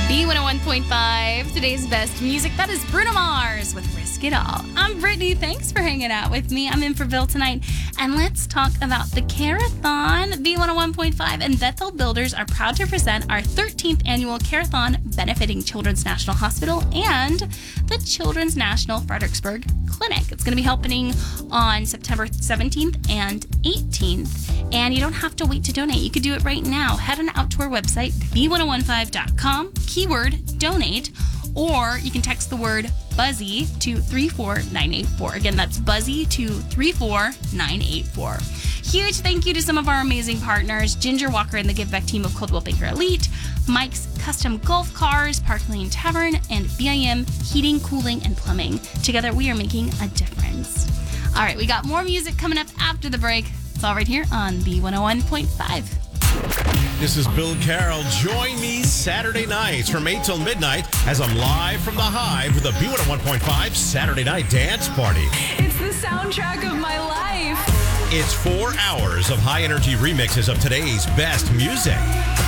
B101.5, today's best music. That is Bruno Mars with Risk It All. I'm Brittany. Thanks for hanging out with me. I'm in for Bill tonight. And let's talk about the Carathon. B101.5 and Bethel Builders are proud to present our 13th annual Carathon benefiting Children's National Hospital and the Children's National Fredericksburg Clinic. It's going to be happening on September 17th and 18th. And you don't have to wait to donate. You could do it right now. Head on out to our website, b1015.com, keyword donate, or you can text the word Buzzy to 34984. Again, that's Buzzy to 34984. Huge thank you to some of our amazing partners, Ginger Walker and the Give Back team of Coldwell Banker Elite, Mike's Custom Golf Cars, Park Lane Tavern, and BIM Heating, Cooling, and Plumbing. Together, we are making a difference. All right, we got more music coming up after the break. It's all right here on B101.5. This is Bill Carroll. Join me Saturday nights from 8 till midnight as I'm live from the Hive with the B101.5 Saturday Night Dance Party. It's the soundtrack of my life. It's 4 hours of high-energy remixes of today's best music.